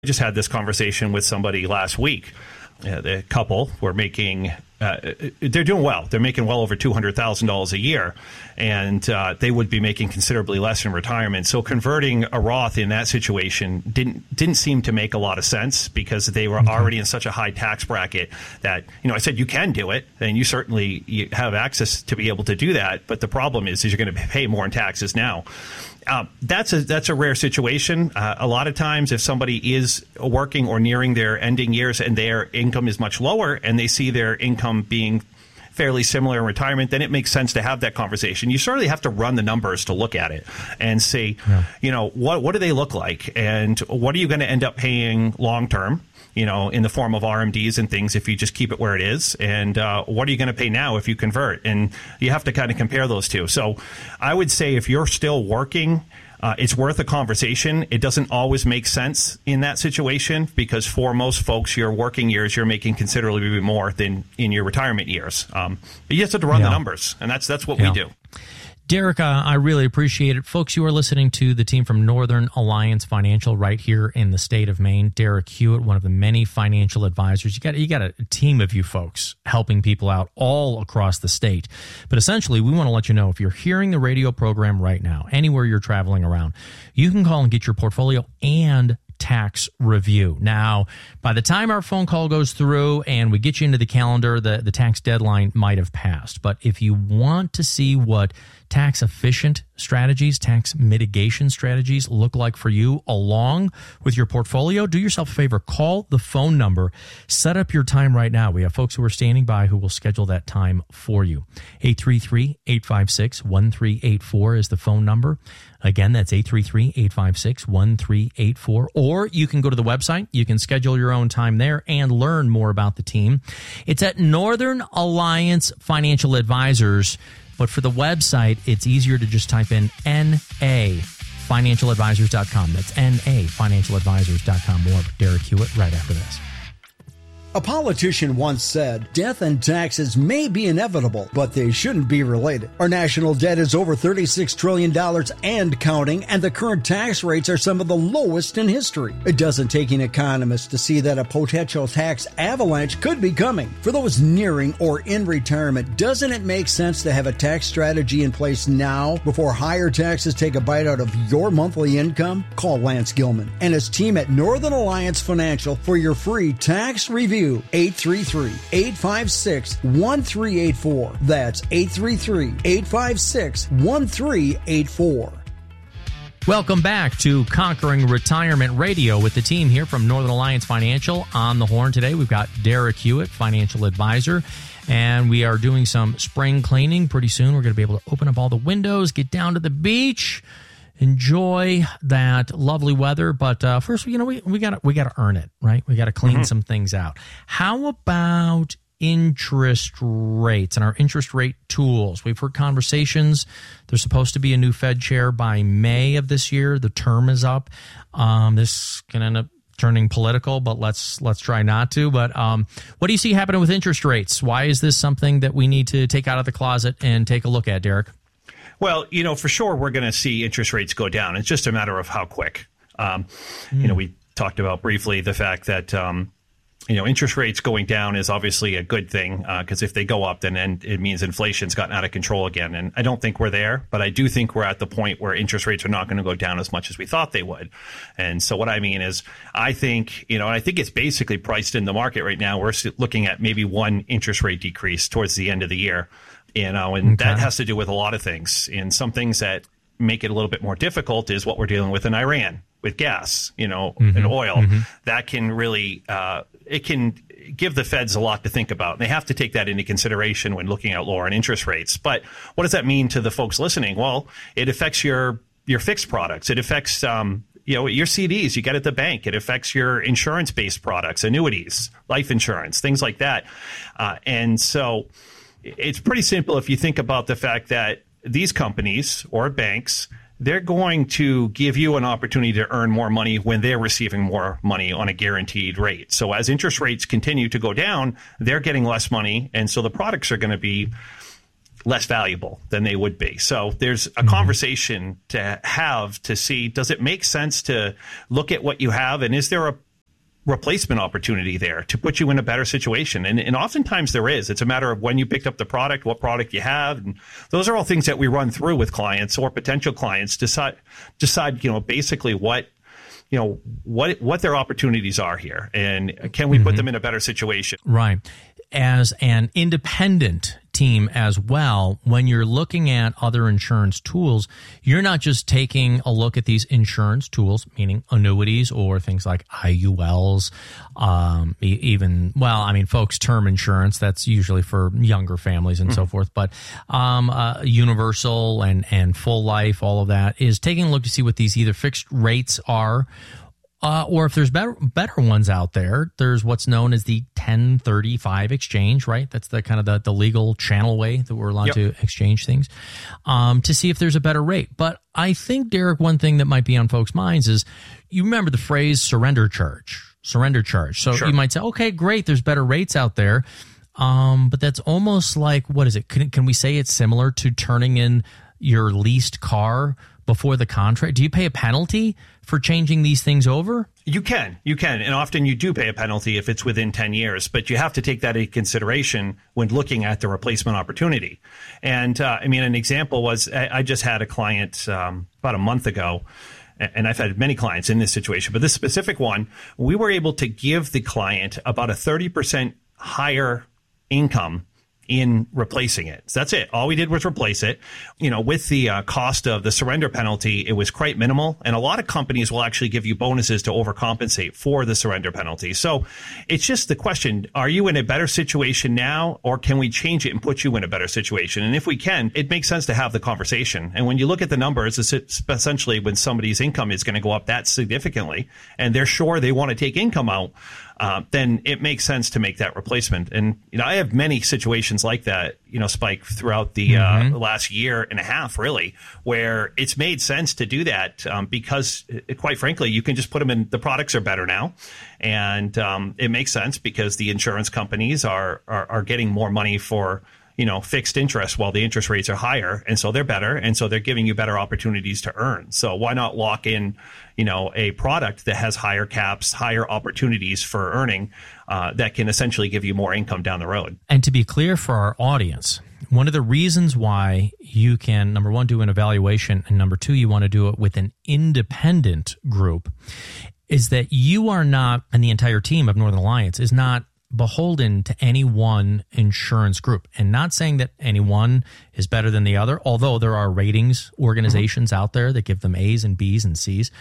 just had this conversation with somebody last week. The couple were making, they're doing well. They're making well over $200,000 a year, and they would be making considerably less in retirement. So converting a Roth in that situation didn't seem to make a lot of sense, because they were already in such a high tax bracket that, I said, you can do it, and you have access to be able to do that. But the problem is you're going to pay more in taxes now. That's a rare situation. A lot of times, if somebody is working or nearing their ending years and their income is much lower, and they see their income being fairly similar in retirement, then it makes sense to have that conversation. You certainly have to run the numbers to look at it and say, what do they look like, and what are you going to end up paying long term? In the form of RMDs and things, if you just keep it where it is, and what are you going to pay now if you convert? And you have to kind of compare those two. So I would say if you're still working, it's worth a conversation. It doesn't always make sense in that situation, because for most folks, your working years, you're making considerably more than in your retirement years. But you just have to run the numbers, and that's what we do. Derek, I really appreciate it. Folks, you are listening to the team from Northern Alliance Financial right here in the state of Maine. Derek Hewitt, one of the many financial advisors. You got a team of you folks helping people out all across the state. But essentially, we want to let you know, if you're hearing the radio program right now, anywhere you're traveling around, you can call and get your portfolio and tax review. Now, by the time our phone call goes through and we get you into the calendar, the tax deadline might have passed. But if you want to see what tax efficient strategies, tax mitigation strategies look like for you along with your portfolio, do yourself a favor, call the phone number, set up your time right now. We have folks who are standing by who will schedule that time for you. 833-856-1384 is the phone number. Again, that's 833-856-1384. Or you can go to the website. You can schedule your own time there and learn more about the team. It's at Northern Alliance Financial Advisors. But for the website, it's easier to just type in NAFinancialadvisors.com. That's NAFinancialadvisors.com. More of Derek Hewitt right after this. A politician once said, death and taxes may be inevitable, but they shouldn't be related. Our national debt is over $36 trillion and counting, and the current tax rates are some of the lowest in history. It doesn't take an economist to see that a potential tax avalanche could be coming. For those nearing or in retirement, doesn't it make sense to have a tax strategy in place now before higher taxes take a bite out of your monthly income? Call Lance Gilman and his team at Northern Alliance Financial for your free tax review. 833-856-1384. That's 833-856-1384. Welcome back to Conquering Retirement Radio with the team here from Northern Alliance Financial. On the horn today, we've got Derek Hewitt, financial advisor, and we are doing some spring cleaning. Pretty soon, we're going to be able to open up all the windows, get down to the beach, enjoy that lovely weather. But first, we got to earn it, right? We got to clean some things out. How about interest rates and our interest rate tools? We've heard conversations. There's supposed to be a new Fed chair by May of this year. The term is up. This can end up turning political, but let's try not to. But what do you see happening with interest rates? Why is this something that we need to take out of the closet and take a look at, Derek? Well, for sure, we're going to see interest rates go down. It's just a matter of how quick. We talked about briefly the fact that, interest rates going down is obviously a good thing, because if they go up, then it means inflation's gotten out of control again. And I don't think we're there, but I do think we're at the point where interest rates are not going to go down as much as we thought they would. And so what I mean is, I think, and I think it's basically priced in the market right now. We're looking at maybe one interest rate decrease towards the end of the year. And that has to do with a lot of things. And some things that make it a little bit more difficult is what we're dealing with in Iran with gas, and oil. That can really, it can give the feds a lot to think about. And they have to take that into consideration when looking at lowering interest rates. But what does that mean to the folks listening? Well, it affects your fixed products. It affects, your CDs you get at the bank. It affects your insurance-based products, annuities, life insurance, things like that. And so it's pretty simple if you think about the fact that these companies or banks, they're going to give you an opportunity to earn more money when they're receiving more money on a guaranteed rate. So as interest rates continue to go down, they're getting less money, and so the products are going to be less valuable than they would be. So there's a conversation to have to see, does it make sense to look at what you have, and is there replacement opportunity there to put you in a better situation. And oftentimes there is. It's a matter of when you picked up the product, what product you have. And those are all things that we run through with clients or potential clients, decide, basically what their opportunities are here. And can we put them in a better situation? Right. As an independent team as well, when you're looking at other insurance tools, you're not just taking a look at these insurance tools, meaning annuities or things like IULs, folks, term insurance, that's usually for younger families and so forth, but universal and full life, all of that is taking a look to see what these either fixed rates are, or if there's better ones out there. There's what's known as the 1035 exchange, right? That's the kind of the legal channel way that we're allowed to exchange things, to see if there's a better rate. But I think, Derek, one thing that might be on folks' minds is, you remember the phrase surrender charge. So you might say, okay, great, there's better rates out there. But that's almost like, what is it? Can we say it's similar to turning in your leased car before the contract? Do you pay a penalty for changing these things over? You can. And often you do pay a penalty if it's within 10 years, but you have to take that into consideration when looking at the replacement opportunity. And an example was, I just had a client about a month ago, and I've had many clients in this situation, but this specific one, we were able to give the client about a 30% higher income in replacing it. So that's it. All we did was replace it. With the cost of the surrender penalty, it was quite minimal. And a lot of companies will actually give you bonuses to overcompensate for the surrender penalty. So it's just the question, are you in a better situation now, or can we change it and put you in a better situation? And if we can, it makes sense to have the conversation. And when you look at the numbers, it's essentially when somebody's income is going to go up that significantly, and they're sure they want to take income out, then it makes sense to make that replacement. And, I have many situations like that, Spike, throughout the last year and a half, really, where it's made sense to do that because, quite frankly, you can just put them in. The products are better now. And it makes sense because the insurance companies are getting more money for fixed interest while the interest rates are higher. And so they're better. And so they're giving you better opportunities to earn. So why not lock in, a product that has higher caps, higher opportunities for earning that can essentially give you more income down the road. And to be clear for our audience, one of the reasons why you can, number one, do an evaluation, and number two, you want to do it with an independent group, is that you are not, and the entire team of Northern Alliance is not beholden to any one insurance group. And not saying that any one is better than the other, although there are ratings organizations out there that give them A's and B's and C's.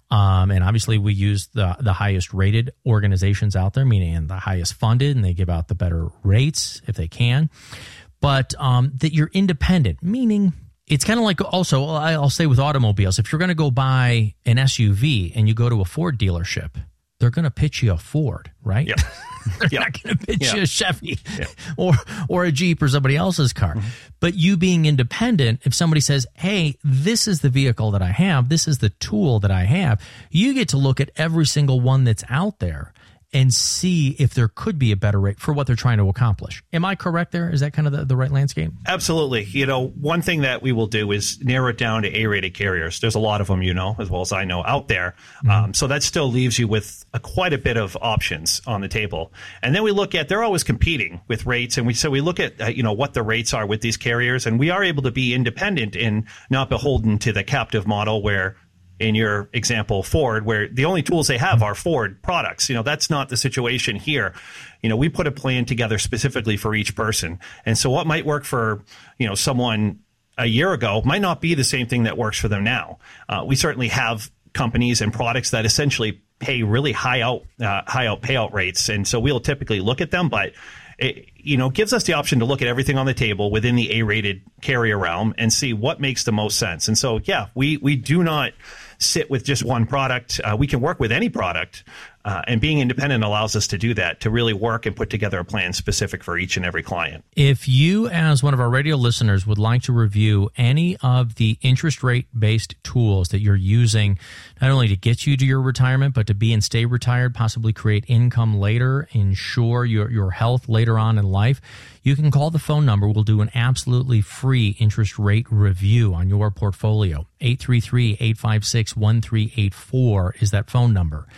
And obviously we use the highest rated organizations out there, meaning the highest funded, and they give out the better rates if they can. But that you're independent, meaning it's kind of like, also, I'll say with automobiles, if you're going to go buy an SUV and you go to a Ford dealership, they're going to pitch you a Ford, right? Yep. They're not going to pitch you a Chevy or a Jeep or somebody else's car. But you being independent, if somebody says, hey, this is the vehicle that I have, this is the tool that I have, you get to look at every single one that's out there and see if there could be a better rate for what they're trying to accomplish. Am I correct there? Is that kind of the right landscape? Absolutely. One thing that we will do is narrow it down to A-rated carriers. There's a lot of them, as well as I know, out there. So that still leaves you with quite a bit of options on the table. And then we look at, they're always competing with rates. And we look at, what the rates are with these carriers. And we are able to be independent and not beholden to the captive model where, in your example, Ford, where the only tools they have are Ford products. That's not the situation here. We put a plan together specifically for each person. And so what might work for, someone a year ago might not be the same thing that works for them now. We certainly have companies and products that essentially pay really high out payout rates. And so we'll typically look at them, but it, gives us the option to look at everything on the table within the A-rated carrier realm and see what makes the most sense. And so, we do not sit with just one product. We can work with any product, and being independent allows us to do that, to really work and put together a plan specific for each and every client. If you, as one of our radio listeners, would like to review any of the interest rate-based tools that you're using, not only to get you to your retirement, but to be and stay retired, possibly create income later, ensure your health later on in life, you can call the phone number. We'll do an absolutely free interest rate review on your portfolio. 833-856-1384 is that phone number.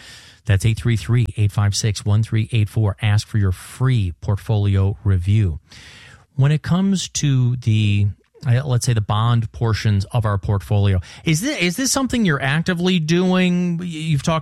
That's 833-856-1384. Ask for your free portfolio review. When it comes to the, let's say, the bond portions of our portfolio, is this something you're actively doing? You've talked